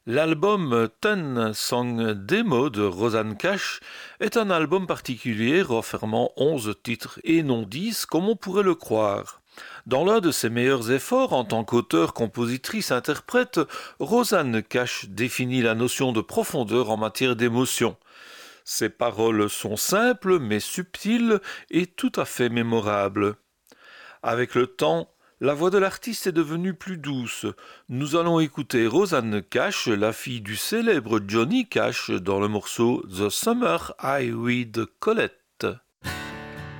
L'album Ten Song Demo de Rosanne Cash est un album particulier renfermant 11 titres et non 10 comme on pourrait le croire. Dans l'un de ses meilleurs efforts en tant qu'auteur, compositrice, interprète, Rosanne Cash définit la notion de profondeur en matière d'émotion. Ses paroles sont simples mais subtiles et tout à fait mémorables. Avec le temps, la voix de l'artiste est devenue plus douce. Nous allons écouter Rosanne Cash, la fille du célèbre Johnny Cash, dans le morceau The Summer I Read Colette.